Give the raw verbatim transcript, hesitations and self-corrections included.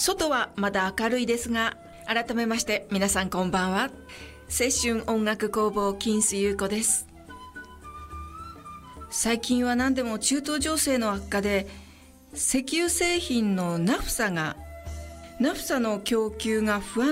外はまだ明るいですが、改めまして皆さんこんばんは。青春音楽工房金須優子です。最近は何でも中東情勢の悪化で石油製品のナフサがナフサの供給が不安